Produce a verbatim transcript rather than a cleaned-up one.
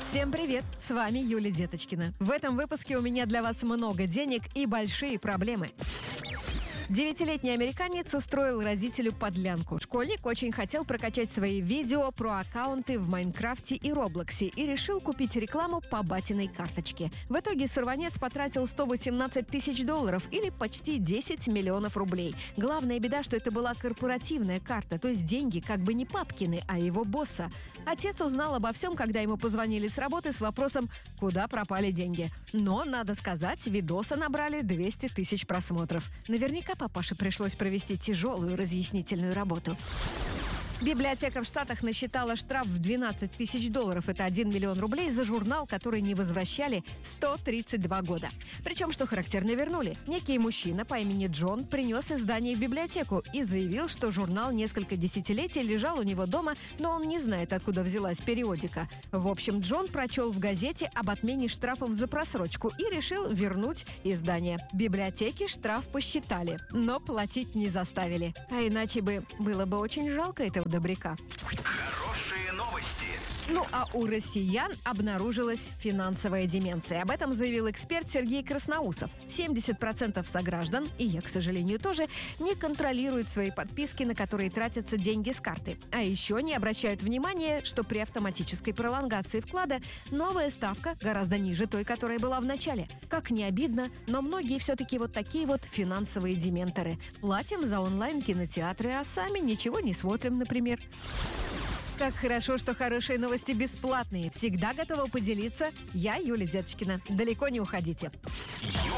Всем привет! С вами Юлия Деточкина. В этом выпуске у меня для вас много денег и большие проблемы. Девятилетний американец устроил родителю подлянку. Школьник очень хотел прокачать свои видео про аккаунты в Майнкрафте и Роблоксе и решил купить рекламу по батиной карточке. В итоге сорванец потратил сто восемнадцать тысяч долларов или почти десять миллионов рублей. Главная беда, что это была корпоративная карта, то есть деньги как бы не папкины, а его босса. Отец узнал обо всем, когда ему позвонили с работы с вопросом, куда пропали деньги. Но, надо сказать, видосы набрали двести тысяч просмотров. Наверняка папаше пришлось провести тяжелую разъяснительную работу. Библиотека в Штатах насчитала штраф в двенадцать тысяч долларов, это один миллион рублей, за журнал, который не возвращали сто тридцать два года. Причем, что характерно, вернули. Некий мужчина по имени Джон принес издание в библиотеку и заявил, что журнал несколько десятилетий лежал у него дома, но он не знает, откуда взялась периодика. В общем, Джон прочел в газете об отмене штрафов за просрочку и решил вернуть издание. Библиотеки штраф посчитали, но платить не заставили. А иначе бы было бы очень жалко этого добряка. Хорошие новости. Ну а у россиян обнаружилась финансовая деменция. Об этом заявил эксперт Сергей Красноусов. семьдесят процентов сограждан, и я, к сожалению, тоже, не контролируют свои подписки, на которые тратятся деньги с карты. А еще не обращают внимания, что при автоматической пролонгации вклада новая ставка гораздо ниже той, которая была в начале. Как не обидно, но многие все-таки вот такие вот финансовые дементоры. Платим за онлайн-кинотеатры, а сами ничего не смотрим, например. Как хорошо, что хорошие новости бесплатные. Всегда готова поделиться. Я Юлия Деточкина. Далеко не уходите. Юлия